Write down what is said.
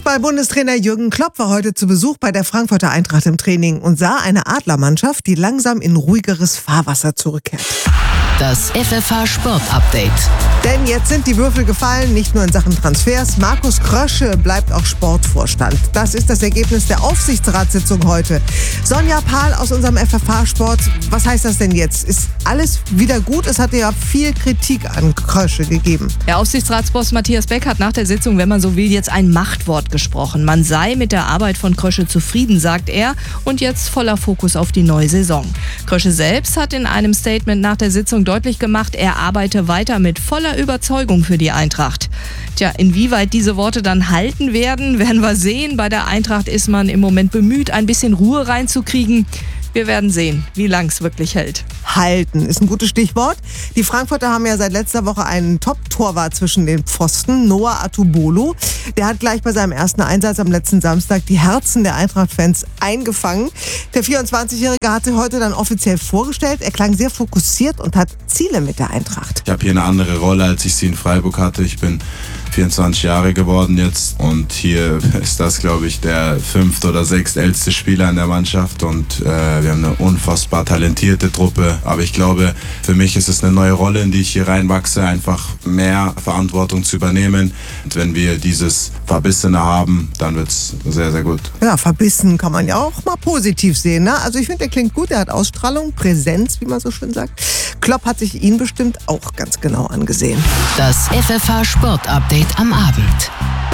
Fußball-Bundestrainer Jürgen Klopp war heute zu Besuch bei der Frankfurter Eintracht im Training und sah eine Adlermannschaft, die langsam in ruhigeres Fahrwasser zurückkehrt. Das FFH Sport Update. Denn jetzt sind die Würfel gefallen, nicht nur in Sachen Transfers. Markus Krösche bleibt auch Sportvorstand. Das ist das Ergebnis der Aufsichtsratssitzung heute. Sonja Pahl aus unserem FFH Sport. Was heißt das denn jetzt? Ist alles wieder gut? Es hatte ja viel Kritik an Krösche gegeben. Der Aufsichtsratsboss Matthias Beck hat nach der Sitzung, wenn man so will, jetzt ein Machtwort gesprochen. Man sei mit der Arbeit von Krösche zufrieden, sagt er, und jetzt voller Fokus auf die neue Saison. Krösche selbst hat in einem Statement nach der Sitzung deutlich gemacht, er arbeite weiter mit voller Überzeugung für die Eintracht. Tja, inwieweit diese Worte dann halten werden wir sehen. Bei der Eintracht ist man im Moment bemüht, ein bisschen Ruhe reinzukriegen. Wir werden sehen, wie lang es wirklich hält. Halten ist ein gutes Stichwort. Die Frankfurter haben ja seit letzter Woche einen Top-Torwart zwischen den Pfosten, Noah Atubolo. Der hat gleich bei seinem ersten Einsatz am letzten Samstag die Herzen der Eintracht-Fans eingefangen. Der 24-Jährige hatte heute dann offiziell vorgestellt. Er klang sehr fokussiert und hat Ziele mit der Eintracht. Ich habe hier eine andere Rolle, als ich sie in Freiburg hatte. Ich bin 24 Jahre geworden jetzt und hier ist das, glaube ich, der 5. oder 6. älteste Spieler in der Mannschaft und wir haben eine unfassbar talentierte Truppe, aber ich glaube, für mich ist es eine neue Rolle, in die ich hier reinwachse, einfach mehr Verantwortung zu übernehmen. Und wenn wir dieses Verbissene haben, dann wird es sehr, sehr gut. Ja, verbissen kann man ja auch mal positiv sehen, ne? Also ich finde, der klingt gut, der hat Ausstrahlung, Präsenz, wie man so schön sagt. Klopp hat sich ihn bestimmt auch ganz genau angesehen. Das FFH Sport Update am Abend.